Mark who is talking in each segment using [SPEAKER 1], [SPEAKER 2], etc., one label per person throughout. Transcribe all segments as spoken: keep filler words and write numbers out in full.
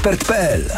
[SPEAKER 1] ekspert kropka pe el.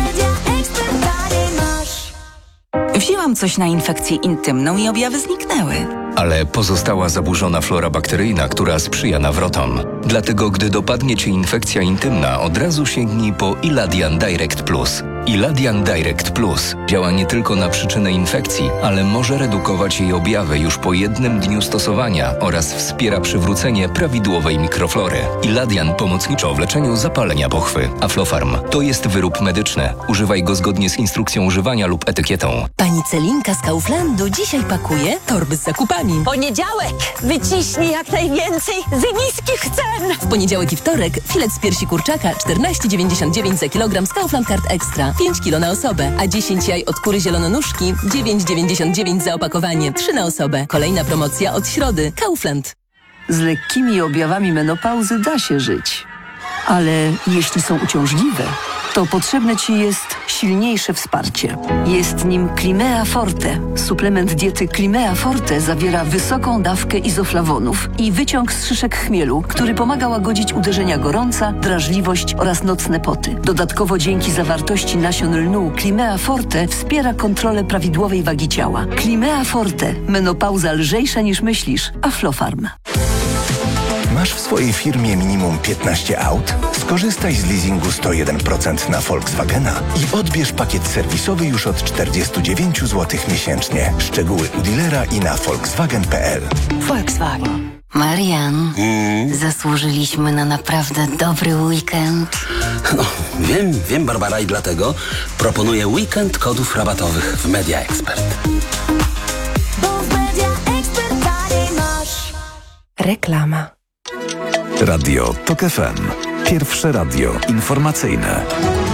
[SPEAKER 2] Wzięłam coś na infekcję intymną i objawy zniknęły.
[SPEAKER 1] Ale pozostała zaburzona flora bakteryjna, która sprzyja nawrotom. Dlatego, gdy dopadnie Cię infekcja intymna, od razu sięgnij po Iladian Direct Plus. Iladian Direct Plus działa nie tylko na przyczynę infekcji, ale może redukować jej objawy już po jednym dniu stosowania oraz wspiera przywrócenie prawidłowej mikroflory. Iladian pomocniczo w leczeniu zapalenia pochwy. Aflofarm to jest wyrób medyczny. Używaj go zgodnie z instrukcją używania lub etykietą.
[SPEAKER 3] Pani Celinka z Kauflandu dzisiaj pakuje torby z zakupami.
[SPEAKER 4] Poniedziałek! Wyciśnij jak najwięcej z niskich cen!
[SPEAKER 3] W poniedziałek i wtorek filet z piersi kurczaka czternaście dziewięćdziesiąt dziewięć za kilogram z Kaufland Card Extra. pięć kilo na osobę, a dziesięć jaj od kury zielononóżki dziewięć dziewięćdziesiąt dziewięć za opakowanie, trzy na osobę. Kolejna promocja od środy. Kaufland.
[SPEAKER 5] Z lekkimi objawami menopauzy da się żyć. Ale jeśli są uciążliwe, to potrzebne Ci jest silniejsze wsparcie. Jest nim Climea Forte. Suplement diety Climea Forte zawiera wysoką dawkę izoflawonów i wyciąg z szyszek chmielu, który pomaga łagodzić uderzenia gorąca, drażliwość oraz nocne poty. Dodatkowo dzięki zawartości nasion lnu Climea Forte wspiera kontrolę prawidłowej wagi ciała. Climea Forte. Menopauza lżejsza niż myślisz. Aflofarm.
[SPEAKER 6] Masz w swojej firmie minimum piętnaście aut? Skorzystaj z leasingu sto jeden procent na Volkswagena i odbierz pakiet serwisowy już od czterdzieści dziewięć złotych miesięcznie. Szczegóły u dealera i na volkswagen kropka pe el.
[SPEAKER 7] Volkswagen. Marian,
[SPEAKER 8] mm.
[SPEAKER 7] zasłużyliśmy na naprawdę dobry weekend.
[SPEAKER 8] No, wiem, wiem Barbara i dlatego proponuję weekend kodów rabatowych w Media Expert.
[SPEAKER 9] Bo w Media Expert masz.
[SPEAKER 3] Reklama.
[SPEAKER 10] Radio Tok F M. Pierwsze radio informacyjne.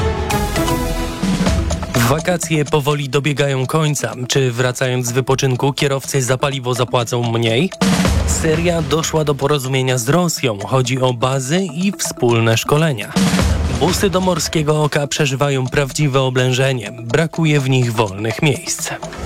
[SPEAKER 11] Wakacje powoli dobiegają końca. Czy wracając z wypoczynku kierowcy za paliwo zapłacą mniej? Syria doszła do porozumienia z Rosją. Chodzi o bazy i wspólne szkolenia. Busy do Morskiego Oka przeżywają prawdziwe oblężenie. Brakuje w nich wolnych miejsc.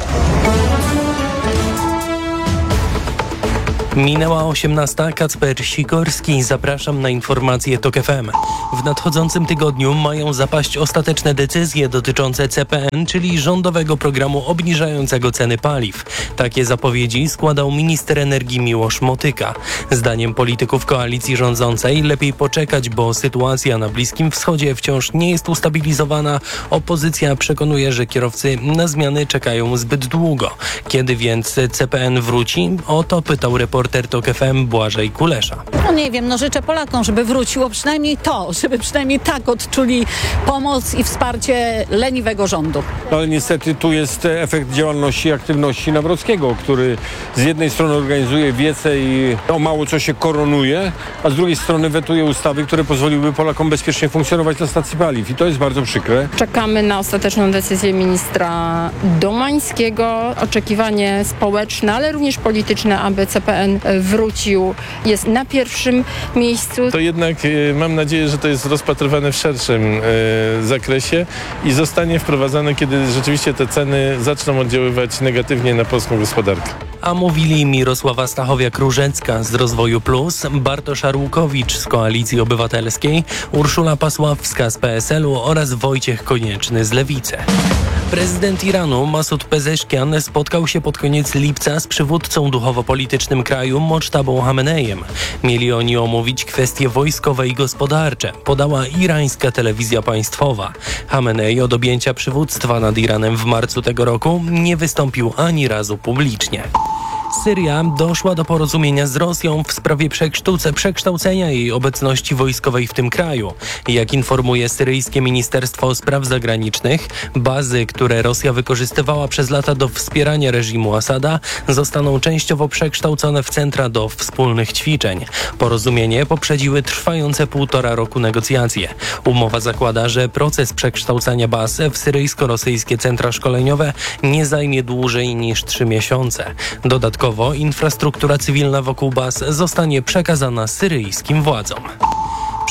[SPEAKER 11] Minęła osiemnasta. Kacper Sikorski. Zapraszam na informacje Tok F M. W nadchodzącym tygodniu mają zapaść ostateczne decyzje dotyczące C P N, czyli rządowego programu obniżającego ceny paliw. Takie zapowiedzi składał minister energii Miłosz Motyka. Zdaniem polityków koalicji rządzącej lepiej poczekać, bo sytuacja na Bliskim Wschodzie wciąż nie jest ustabilizowana. Opozycja przekonuje, że kierowcy na zmiany czekają zbyt długo. Kiedy więc C P N wróci? O to pytał reporter Tok F M Błażej Kulesza.
[SPEAKER 12] No nie wiem, no życzę Polakom, żeby wróciło przynajmniej to, żeby przynajmniej tak odczuli pomoc i wsparcie leniwego rządu.
[SPEAKER 13] No ale niestety tu jest efekt działalności i aktywności Nawrockiego, który z jednej strony organizuje wiece i o mało co się koronuje, a z drugiej strony wetuje ustawy, które pozwoliłyby Polakom bezpiecznie funkcjonować na stacji paliw. I to jest bardzo przykre.
[SPEAKER 14] Czekamy na ostateczną decyzję ministra Domańskiego. Oczekiwanie społeczne, ale również polityczne, aby C P N wrócił, jest na pierwszym miejscu.
[SPEAKER 15] To jednak e, mam nadzieję, że to jest rozpatrywane w szerszym e, zakresie i zostanie wprowadzane, kiedy rzeczywiście te ceny zaczną oddziaływać negatywnie na polską gospodarkę.
[SPEAKER 11] A mówili Mirosława Stachowiak-Różecka z Rozwoju Plus, Bartosz Arłukowicz z Koalicji Obywatelskiej, Urszula Pasławska z P S L u oraz Wojciech Konieczny z Lewicy. Prezydent Iranu Masud Pezeszkian spotkał się pod koniec lipca z przywódcą duchowo-politycznym kraju Moctabą Hamenejem. Mieli oni omówić kwestie wojskowe i gospodarcze, podała irańska telewizja państwowa. Hamenej od objęcia przywództwa nad Iranem w marcu tego roku nie wystąpił ani razu publicznie. Syria doszła do porozumienia z Rosją w sprawie przekształcenia jej obecności wojskowej w tym kraju. Jak informuje syryjskie Ministerstwo Spraw Zagranicznych, bazy, które Rosja wykorzystywała przez lata do wspierania reżimu Asada, zostaną częściowo przekształcone w centra do wspólnych ćwiczeń. Porozumienie poprzedziły trwające półtora roku negocjacje. Umowa zakłada, że proces przekształcania baz w syryjsko-rosyjskie centra szkoleniowe nie zajmie dłużej niż trzy miesiące. Dodatkowo infrastruktura cywilna wokół baz zostanie przekazana syryjskim władzom.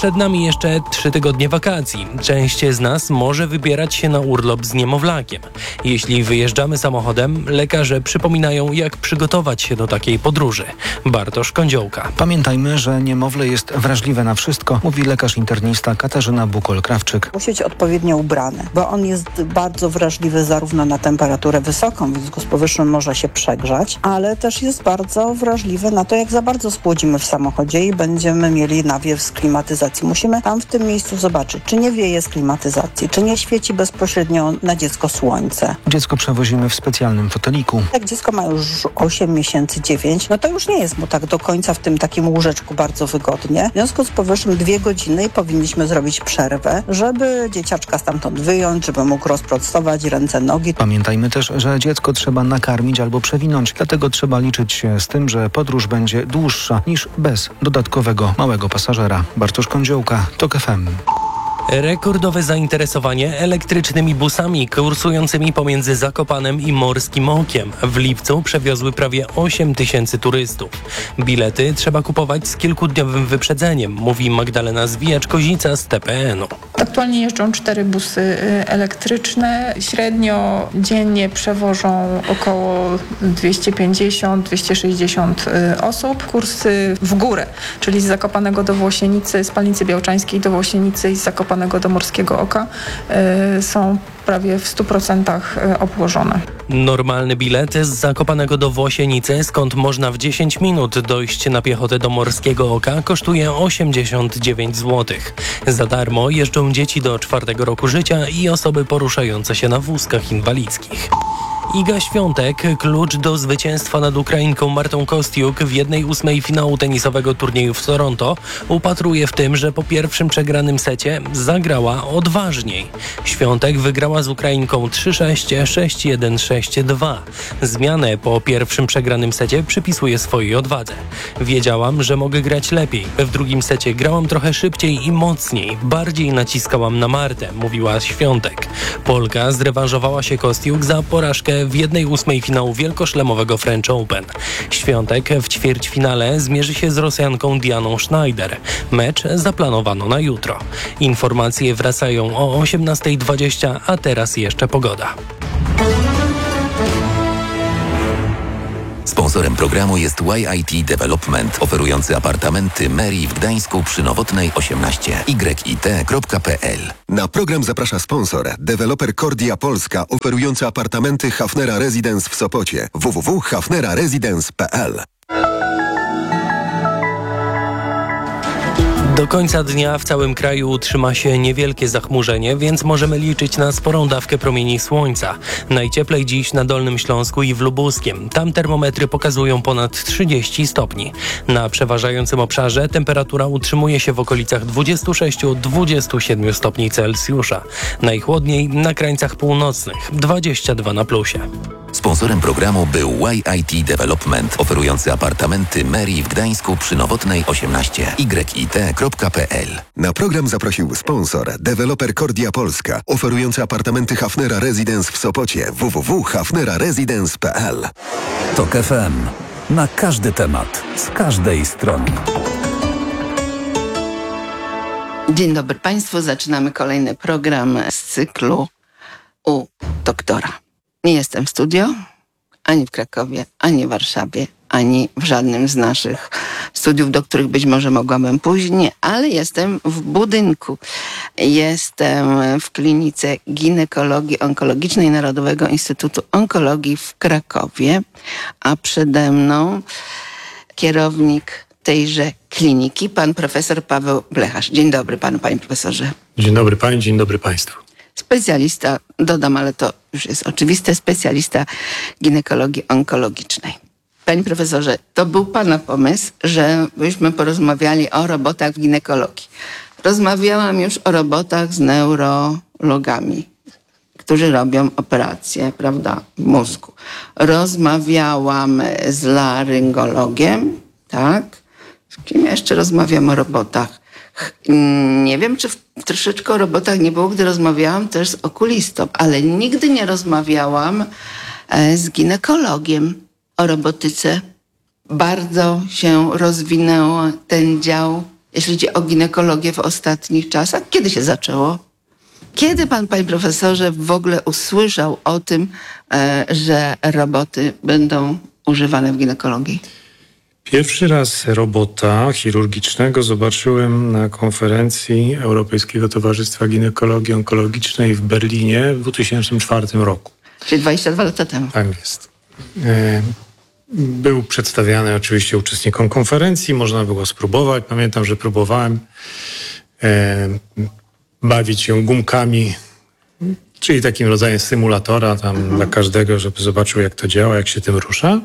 [SPEAKER 11] Przed nami jeszcze trzy tygodnie wakacji. Część z nas może wybierać się na urlop z niemowlakiem. Jeśli wyjeżdżamy samochodem, lekarze przypominają, jak przygotować się do takiej podróży. Bartosz Kądziołka.
[SPEAKER 16] Pamiętajmy, że niemowlę jest wrażliwe na wszystko, mówi lekarz internista Katarzyna Bukol-Krawczyk.
[SPEAKER 17] Musi być odpowiednio ubrany, bo on jest bardzo wrażliwy zarówno na temperaturę wysoką, w związku z powyższym może się przegrzać, ale też jest bardzo wrażliwy na to, jak za bardzo schłodzimy w samochodzie i będziemy mieli nawiew z klimatyzacji. Musimy tam w tym miejscu zobaczyć, czy nie wieje z klimatyzacji, czy nie świeci bezpośrednio na dziecko słońce.
[SPEAKER 16] Dziecko przewozimy w specjalnym foteliku.
[SPEAKER 17] Jak dziecko ma już osiem miesięcy, dziewięć, no to już nie jest mu tak do końca w tym takim łóżeczku bardzo wygodnie. W związku z powyższym dwie godziny powinniśmy zrobić przerwę, żeby dzieciaczka stamtąd wyjąć, żeby mógł rozprostować ręce, nogi.
[SPEAKER 16] Pamiętajmy też, że dziecko trzeba nakarmić albo przewinąć, dlatego trzeba liczyć się z tym, że podróż będzie dłuższa niż bez dodatkowego małego pasażera. Bartosz Kądziołka, TOK F M.
[SPEAKER 11] Rekordowe zainteresowanie elektrycznymi busami kursującymi pomiędzy Zakopanem i Morskim Okiem. W lipcu przewiozły prawie osiem tysięcy turystów. Bilety trzeba kupować z kilkudniowym wyprzedzeniem, mówi Magdalena Zwijacz-Kozica z T P N-u.
[SPEAKER 18] Aktualnie jeżdżą cztery busy elektryczne. Średnio dziennie przewożą około dwieście pięćdziesiąt do dwustu sześćdziesięciu osób. Kursy w górę, czyli z Zakopanego do Włosienicy, z Palnicy Białczańskiej do Włosienicy i z Zakopanego do Morskiego Oka y, są prawie w stu procentach obłożone.
[SPEAKER 11] Normalny bilet z Zakopanego do Włosienicy, skąd można w dziesięć minut dojść na piechotę do Morskiego Oka, kosztuje osiemdziesiąt dziewięć złotych. Za darmo jeżdżą dzieci do czwartego roku życia i osoby poruszające się na wózkach inwalidzkich. Iga Świątek, klucz do zwycięstwa nad Ukrainką Martą Kostiuk w jednej ósmej finału tenisowego turnieju w Toronto, upatruje w tym, że po pierwszym przegranym secie zagrała odważniej. Świątek wygrała z Ukrainką trzy sześć, sześć jeden, sześć dwa. Zmianę po pierwszym przegranym secie przypisuje swojej odwadze. Wiedziałam, że mogę grać lepiej. W drugim secie grałam trochę szybciej i mocniej. Bardziej naciskałam na Martę, mówiła Świątek. Polka zrewanżowała się Kostiuk za porażkę w jednej ósmej finału wielkoszlemowego French Open. Świątek w ćwierćfinale zmierzy się z Rosjanką Dianą Schneider. Mecz zaplanowano na jutro. Informacje wracają o osiemnasta dwadzieścia, a teraz jeszcze pogoda.
[SPEAKER 19] Sponsorem programu jest Y I T Development, oferujący apartamenty Mary w Gdańsku przy Nowotnej osiemnaście, y i t kropka p l.
[SPEAKER 20] Na program zaprasza sponsor, deweloper Kordia Polska, oferujący apartamenty Hafnera Residence w Sopocie. w w w kropka hafnera residence kropka p l.
[SPEAKER 11] Do końca dnia w całym kraju utrzyma się niewielkie zachmurzenie, więc możemy liczyć na sporą dawkę promieni słońca. Najcieplej dziś na Dolnym Śląsku i w Lubuskiem. Tam termometry pokazują ponad trzydzieści stopni. Na przeważającym obszarze temperatura utrzymuje się w okolicach dwudziestu sześciu do dwudziestu siedmiu stopni Celsjusza. Najchłodniej na krańcach północnych, dwadzieścia dwa na plusie.
[SPEAKER 19] Sponsorem programu był Y I T Development, oferujący apartamenty Mary w Gdańsku przy Nowotnej osiemnaście, y i t kropka p l.
[SPEAKER 20] Na program zaprosił sponsor, deweloper Kordia Polska, oferujący apartamenty Hafnera Residence w Sopocie. w w w kropka hafnera residence kropka p l.
[SPEAKER 10] TOK F M. Na każdy temat, z każdej strony.
[SPEAKER 21] Dzień dobry Państwu. Zaczynamy kolejny program z cyklu u doktora. Nie jestem w studio, ani w Krakowie, ani w Warszawie, ani w żadnym z naszych studiów, do których być może mogłabym później, ale jestem w budynku. Jestem w klinice ginekologii onkologicznej Narodowego Instytutu Onkologii w Krakowie, a przede mną kierownik tejże kliniki, pan profesor Paweł Blecharz. Dzień dobry panu, panie profesorze.
[SPEAKER 22] Dzień dobry pani, dzień dobry państwu.
[SPEAKER 21] Specjalista, dodam, ale to już jest oczywiste, specjalista ginekologii onkologicznej. Panie profesorze, to był pana pomysł, żebyśmy porozmawiali o robotach w ginekologii. Rozmawiałam już o robotach z neurologami, którzy robią operacje, prawda, w mózgu. Rozmawiałam z laryngologiem, tak? Z kim jeszcze rozmawiam o robotach? Nie wiem, czy w, troszeczkę o robotach nie było, gdy rozmawiałam też z okulistą, ale nigdy nie rozmawiałam z ginekologiem o robotyce. Bardzo się rozwinął ten dział jeśli chodzi o ginekologię w ostatnich czasach. Kiedy się zaczęło? Kiedy pan, panie profesorze, w ogóle usłyszał o tym, e, że roboty będą używane w ginekologii?
[SPEAKER 22] Pierwszy raz robota chirurgicznego zobaczyłem na konferencji Europejskiego Towarzystwa Ginekologii Onkologicznej w Berlinie w dwa tysiące czwartym roku.
[SPEAKER 21] Czyli dwadzieścia dwa lata temu.
[SPEAKER 22] Tak jest. E, był przedstawiany oczywiście uczestnikom konferencji, można było spróbować. Pamiętam, że próbowałem e, bawić się gumkami, czyli takim rodzajem symulatora tam mhm. dla każdego, żeby zobaczył, jak to działa, jak się tym rusza.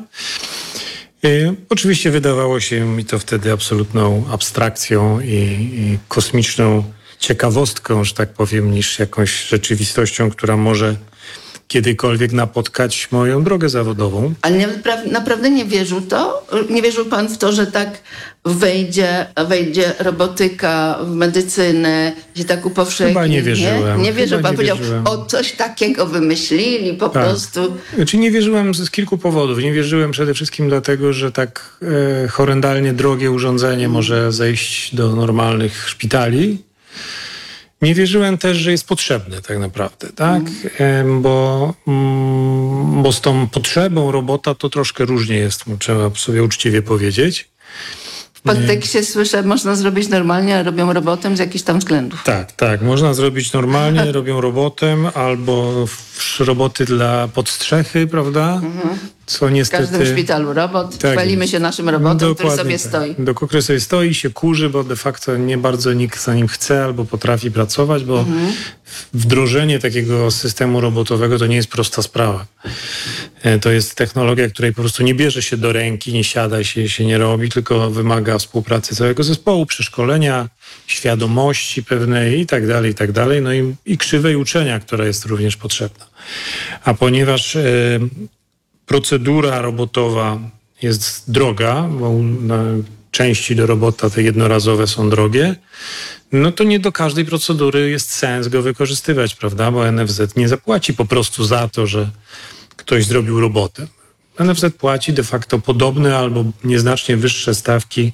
[SPEAKER 22] I oczywiście wydawało się mi to wtedy absolutną abstrakcją i, i kosmiczną ciekawostką, że tak powiem, niż jakąś rzeczywistością, która może kiedykolwiek napotkać moją drogę zawodową.
[SPEAKER 21] Ale nie, naprawdę nie wierzył to? Nie wierzył pan w to, że tak wejdzie, wejdzie robotyka w medycynę, się tak upowszechni?
[SPEAKER 22] Chyba nie wierzyłem.
[SPEAKER 21] Nie, nie wierzył
[SPEAKER 22] Chyba
[SPEAKER 21] pan,
[SPEAKER 22] nie
[SPEAKER 21] powiedział,
[SPEAKER 22] wierzyłem.
[SPEAKER 21] o coś takiego wymyślili, po
[SPEAKER 22] tak.
[SPEAKER 21] prostu.
[SPEAKER 22] Znaczy nie wierzyłem z kilku powodów. Nie wierzyłem przede wszystkim dlatego, że tak e, horrendalnie drogie urządzenie mm. może zejść do normalnych szpitali. Nie wierzyłem też, że jest potrzebne tak naprawdę, tak? Mm. Bo, mm, bo z tą potrzebą robota to troszkę różnie jest, trzeba sobie uczciwie powiedzieć.
[SPEAKER 21] W podtekście słyszę, można zrobić normalnie, a robią robotem z jakichś tam względów.
[SPEAKER 22] Tak, tak. Można zrobić normalnie, robią robotem, albo roboty dla podstrzechy, prawda? Mhm. Co niestety...
[SPEAKER 21] W każdym szpitalu robot. Tak, chwalimy się naszym robotem,
[SPEAKER 22] dokładnie
[SPEAKER 21] który sobie
[SPEAKER 22] tak.
[SPEAKER 21] stoi.
[SPEAKER 22] Do który sobie stoi, się kurzy, bo de facto nie bardzo nikt za nim chce albo potrafi pracować, bo mhm. wdrożenie takiego systemu robotowego to nie jest prosta sprawa. To jest technologia, której po prostu nie bierze się do ręki, nie siada się, się nie robi, tylko wymaga współpracy całego zespołu, przeszkolenia, świadomości pewnej i tak dalej, i tak dalej. No i, i krzywej uczenia, która jest również potrzebna. A ponieważ e, procedura robotowa jest droga, bo na części do robota te jednorazowe są drogie, no to nie do każdej procedury jest sens go wykorzystywać, prawda? Bo N F Z nie zapłaci po prostu za to, że ktoś zrobił robotę. N F Z płaci de facto podobne albo nieznacznie wyższe stawki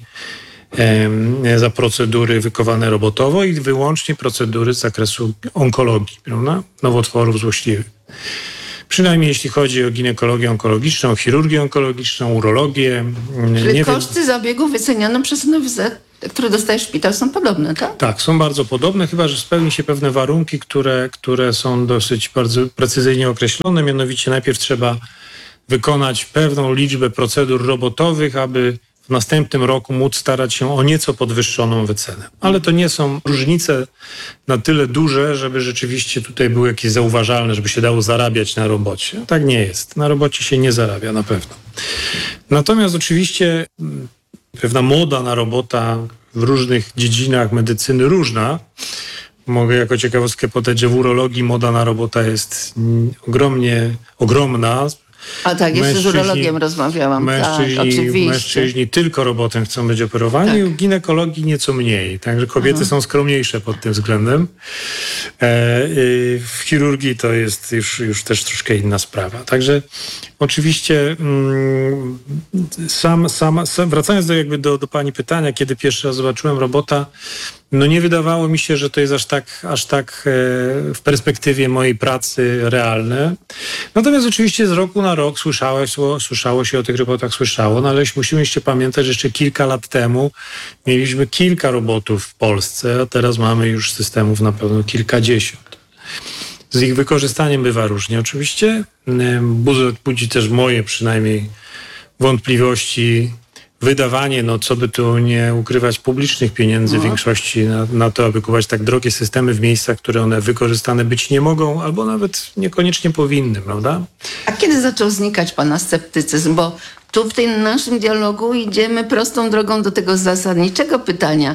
[SPEAKER 22] e, za procedury wykonane robotowo i wyłącznie procedury z zakresu onkologii, prawda? Nowotworów złośliwych. Przynajmniej jeśli chodzi o ginekologię onkologiczną, chirurgię onkologiczną, urologię.
[SPEAKER 21] Czyli
[SPEAKER 22] nie
[SPEAKER 21] koszty
[SPEAKER 22] wiem.
[SPEAKER 21] zabiegu wyceniane przez N F Z, które dostaje szpital, są podobne, tak?
[SPEAKER 22] Tak, są bardzo podobne, chyba że spełni się pewne warunki, które, które są dosyć bardzo precyzyjnie określone. Mianowicie najpierw trzeba wykonać pewną liczbę procedur robotowych, aby w następnym roku móc starać się o nieco podwyższoną wycenę. Ale to nie są różnice na tyle duże, żeby rzeczywiście tutaj były jakieś zauważalne, żeby się dało zarabiać na robocie. Tak nie jest. Na robocie się nie zarabia na pewno. Natomiast oczywiście pewna moda na robota w różnych dziedzinach medycyny różna. Mogę jako ciekawostkę podać, że w urologii moda na robota jest ogromnie ogromna.
[SPEAKER 21] A tak, jeszcze z urologiem rozmawiałam.
[SPEAKER 22] Mężczyźni,
[SPEAKER 21] tak, oczywiście.
[SPEAKER 22] mężczyźni tylko robotem chcą być operowani, tak. U ginekologii nieco mniej. Także kobiety mhm. są skromniejsze pod tym względem. E, y, w chirurgii to jest już, już też troszkę inna sprawa. Także oczywiście mm, sam, sam, sam, wracając do, jakby do, do pani pytania, kiedy pierwszy raz zobaczyłem robota, no nie wydawało mi się, że to jest aż tak, aż tak e, w perspektywie mojej pracy realne. Natomiast oczywiście z roku na rok słyszało, słyszało się o tych robotach, słyszało, no ale musimy jeszcze pamiętać, że jeszcze kilka lat temu mieliśmy kilka robotów w Polsce, a teraz mamy już systemów na pewno kilkadziesiąt. Z ich wykorzystaniem bywa różnie oczywiście. Budzi też moje przynajmniej wątpliwości wydawanie, no co by tu nie ukrywać, publicznych pieniędzy no. w większości na, na to, aby kupować tak drogie systemy w miejscach, które one wykorzystane być nie mogą, albo nawet niekoniecznie powinny, prawda?
[SPEAKER 21] A kiedy zaczął znikać pana sceptycyzm? Bo tu w tym naszym dialogu idziemy prostą drogą do tego zasadniczego pytania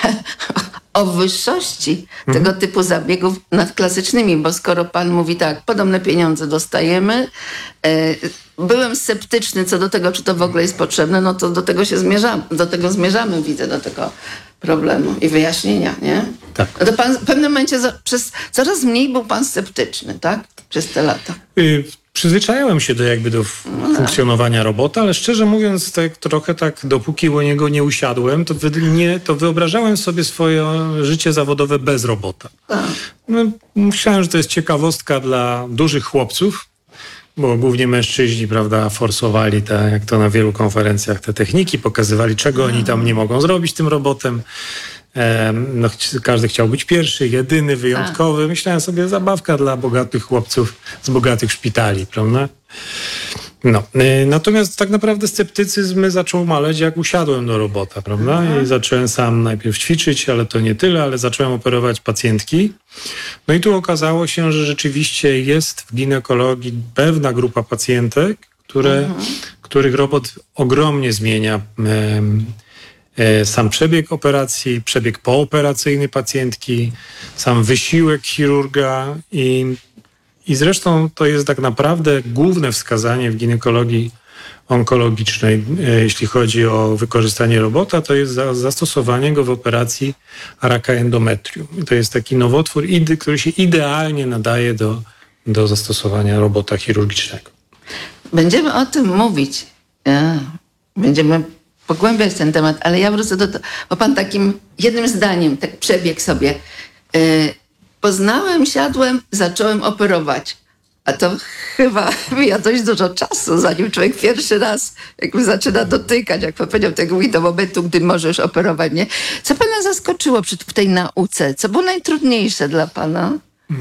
[SPEAKER 21] o wyższości mhm. tego typu zabiegów nad klasycznymi, bo skoro pan mówi tak, podobne pieniądze dostajemy, e, byłem sceptyczny co do tego, czy to w ogóle jest potrzebne, no to do tego się zmierzamy, do tego zmierzamy, widzę, do tego problemu i wyjaśnienia, nie?
[SPEAKER 22] Tak.
[SPEAKER 21] No to pan w pewnym momencie za, przez coraz mniej był pan sceptyczny, tak? Przez te lata.
[SPEAKER 22] Y- Przyzwyczajałem się do jakby do f- funkcjonowania robota, ale szczerze mówiąc, tak trochę tak, dopóki u niego nie usiadłem, to, wy, nie, to wyobrażałem sobie swoje życie zawodowe bez robota. No, myślałem, że to jest ciekawostka dla dużych chłopców, bo głównie mężczyźni, prawda, forsowali te, jak to na wielu konferencjach, te techniki, pokazywali, czego oni tam nie mogą zrobić tym robotem. No, każdy chciał być pierwszy, jedyny, wyjątkowy. Myślałem sobie, zabawka dla bogatych chłopców z bogatych szpitali, prawda? No. Natomiast tak naprawdę sceptycyzm zaczął maleć, jak usiadłem do robota, prawda? I zacząłem sam najpierw ćwiczyć, ale to nie tyle, ale zacząłem operować pacjentki. No i tu okazało się, że rzeczywiście jest w ginekologii pewna grupa pacjentek, które, mhm. których robot ogromnie zmienia sam przebieg operacji, przebieg pooperacyjny pacjentki, sam wysiłek chirurga i, i zresztą to jest tak naprawdę główne wskazanie w ginekologii onkologicznej, jeśli chodzi o wykorzystanie robota, to jest za, zastosowanie go w operacji raka endometrium. I to jest taki nowotwór, który się idealnie nadaje do, do zastosowania robota chirurgicznego.
[SPEAKER 21] Będziemy o tym mówić. Ja, będziemy pogłębiać ten temat, ale ja wrócę do tego, bo pan takim jednym zdaniem tak przebiegł sobie. Yy, poznałem, siadłem, zacząłem operować. A to chyba mija dość dużo czasu, zanim człowiek pierwszy raz jakby zaczyna dotykać, jak pan powiedział, tego do momentu, gdy możesz operować, nie? Co pana zaskoczyło przy, w tej nauce? Co było najtrudniejsze dla pana?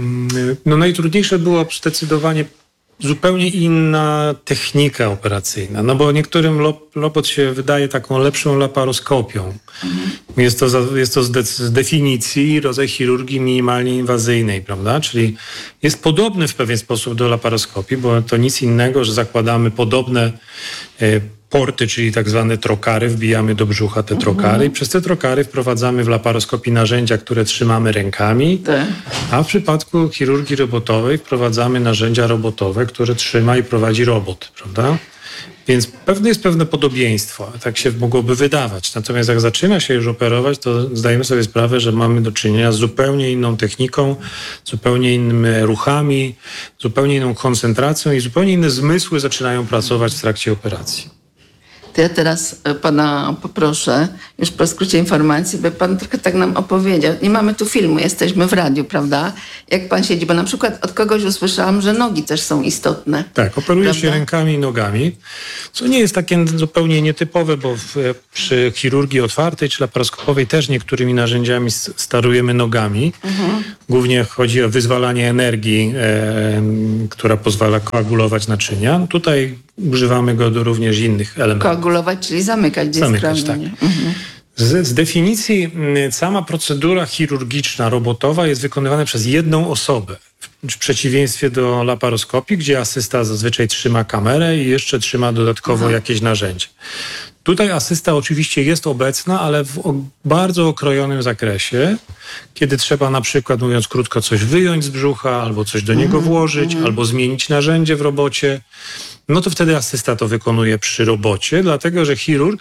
[SPEAKER 22] No najtrudniejsze było zdecydowanie zupełnie inna technika operacyjna, no bo niektórym robot się wydaje taką lepszą laparoskopią. Mhm. Jest to, jest to z, de, z definicji rodzaj chirurgii minimalnie inwazyjnej, prawda? Czyli jest podobny w pewien sposób do laparoskopii, bo to nic innego, że zakładamy podobne e, porty, czyli tak zwane trokary, wbijamy do brzucha te trokary mhm. i przez te trokary wprowadzamy w laparoskopii narzędzia, które trzymamy rękami, tak. A w przypadku chirurgii robotowej wprowadzamy narzędzia robotowe, które trzyma i prowadzi robot, prawda? Więc pewne jest pewne podobieństwo, tak się mogłoby wydawać. Natomiast jak zaczyna się już operować, to zdajemy sobie sprawę, że mamy do czynienia z zupełnie inną techniką, zupełnie innymi ruchami, zupełnie inną koncentracją i zupełnie inne zmysły zaczynają pracować w trakcie operacji.
[SPEAKER 21] To ja teraz pana poproszę, już po skrócie informacji, by pan trochę tak nam opowiedział. Nie mamy tu filmu, jesteśmy w radiu, prawda? Jak pan siedzi, bo na przykład od kogoś usłyszałam, że nogi też są istotne.
[SPEAKER 22] Tak, operuje prawda? się rękami i nogami, co nie jest takie zupełnie nietypowe, bo w, przy chirurgii otwartej czy laparoskopowej też niektórymi narzędziami starujemy nogami. Mhm. Głównie chodzi o wyzwalanie energii, e, która pozwala koagulować naczynia. Tutaj używamy go do również innych elementów.
[SPEAKER 21] Koagulować, czyli zamykać.
[SPEAKER 22] Zamykać, tak. Mhm. Z, z definicji sama procedura chirurgiczna, robotowa jest wykonywana przez jedną osobę. W przeciwieństwie do laparoskopii, gdzie asysta zazwyczaj trzyma kamerę i jeszcze trzyma dodatkowo Aha. jakieś narzędzie. Tutaj asysta oczywiście jest obecna, ale w o, bardzo okrojonym zakresie, kiedy trzeba na przykład, mówiąc krótko, coś wyjąć z brzucha, albo coś do niego włożyć, mm-hmm. albo zmienić narzędzie w robocie, no to wtedy asysta to wykonuje przy robocie, dlatego że chirurg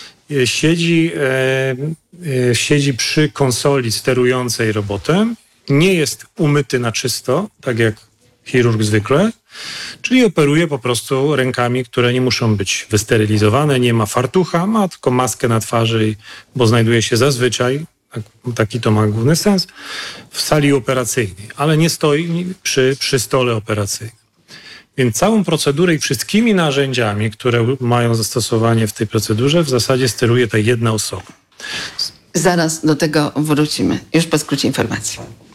[SPEAKER 22] siedzi, e, e, siedzi przy konsoli sterującej robotem, nie jest umyty na czysto, tak jak chirurg zwykle, czyli operuje po prostu rękami, które nie muszą być wysterylizowane, nie ma fartucha, ma tylko maskę na twarzy, bo znajduje się zazwyczaj, tak, taki to ma główny sens, w sali operacyjnej, ale nie stoi przy, przy stole operacyjnym. Więc całą procedurę i wszystkimi narzędziami, które mają zastosowanie w tej procedurze, w zasadzie steruje ta jedna osoba.
[SPEAKER 21] Zaraz do tego wrócimy, już po skrócie informacji.